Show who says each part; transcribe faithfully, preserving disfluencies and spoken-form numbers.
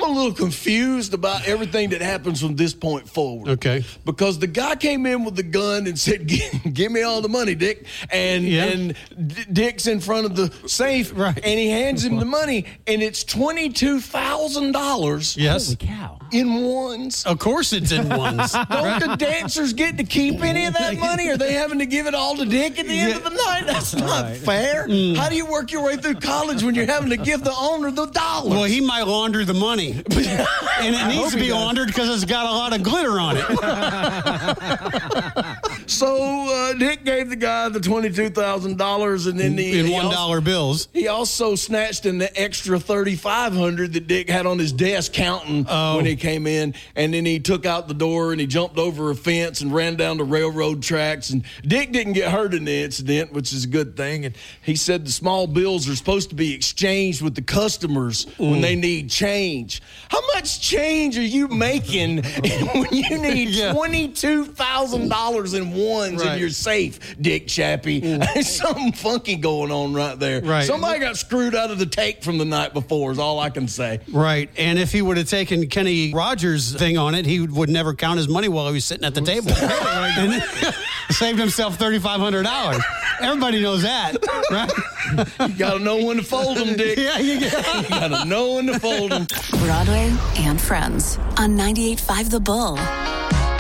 Speaker 1: a little confused about everything that happens from this point forward.
Speaker 2: Okay.
Speaker 1: Because the guy came in with the gun and said, give me all the money, Dick. And,
Speaker 2: Yeah.
Speaker 1: and D- Dick's in front of the safe,
Speaker 2: Right.
Speaker 1: and he hands him the money, and it's twenty-two thousand dollars
Speaker 2: Yes.
Speaker 3: Holy cow.
Speaker 1: in ones.
Speaker 2: Of course it's in ones.
Speaker 1: Don't the dancers get to keep any of that money? Are they having to give it all to Dick at the end of the night? That's not fair. How do you work your way through college when you're having to give the owner the dollars?
Speaker 2: Well, he might launder the money. And it needs to be laundered because it's got a lot of glitter on it.
Speaker 1: So uh, Dick gave the guy the twenty-two thousand dollars, and then the,
Speaker 2: In
Speaker 1: he
Speaker 2: one
Speaker 1: also-
Speaker 2: dollar bills.
Speaker 1: He also snatched in the extra thirty-five hundred that Dick had on his desk counting
Speaker 2: Oh.
Speaker 1: when he came in, and then he took out the door and he jumped over a fence and ran down the railroad tracks. And Dick didn't get hurt in the incident, which is a good thing. And he said the small bills are supposed to be exchanged with the customers when they need change. How much change are you making when you need
Speaker 2: Yeah.
Speaker 1: twenty-two thousand dollars in ones in
Speaker 2: Right.
Speaker 1: your safe, Dick Chappie? There's something funky going on right there.
Speaker 2: Right.
Speaker 1: Somebody got screwed out of the tape from the night before is all I can say.
Speaker 2: Right. And if he would have taken Kenny Rogers' thing on it, he would never count his money while he was sitting at the table. And then saved himself thirty-five hundred dollars. Everybody knows that, right?
Speaker 1: You got to know when to fold them, Dick.
Speaker 2: Yeah, you get
Speaker 1: You got to know when to fold them.
Speaker 4: Broadway and Friends on ninety-eight point five The Bull.